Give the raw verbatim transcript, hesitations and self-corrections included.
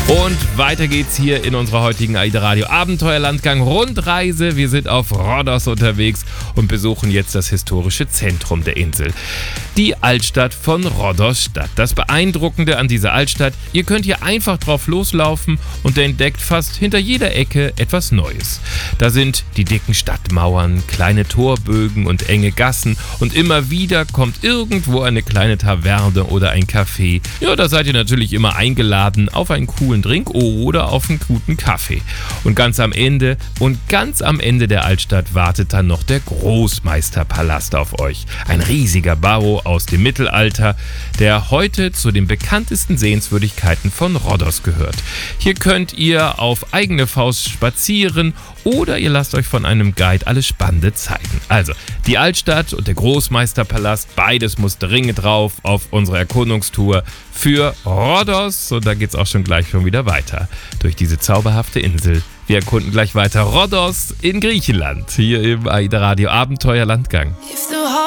Und weiter geht's hier in unserer heutigen AIDA Radio Abenteuerlandgang Rundreise. Wir sind auf Rhodos unterwegs und besuchen jetzt das historische Zentrum der Insel. Die Altstadt von Rhodos-Stadt. Das Beeindruckende an dieser Altstadt, ihr könnt hier einfach drauf loslaufen und entdeckt fast hinter jeder Ecke etwas Neues. Da sind die dicken Stadtmauern, kleine Torbögen und enge Gassen und immer wieder kommt irgendwo eine kleine Taverne oder ein Café. Ja, da seid ihr natürlich immer eingeladen auf einen coolen Drink oder auf einen guten Kaffee. Und ganz am Ende und ganz am Ende der Altstadt wartet dann noch der Großmeisterpalast auf euch. Ein riesiger Bau aus dem Mittelalter, der heute zu den bekanntesten Sehenswürdigkeiten von Rhodos gehört. Hier könnt ihr auf eigene Faust spazieren oder ihr lasst euch von einem Guide alles Spannende zeigen. Also, die Altstadt und der Großmeisterpalast, beides muss dringend drauf auf unsere Erkundungstour für Rhodos. Und da geht's auch schon gleich schon wieder weiter durch diese zauberhafte Insel. Wir erkunden gleich weiter Rhodos in Griechenland, hier im AIDA Radio Abenteuerlandgang.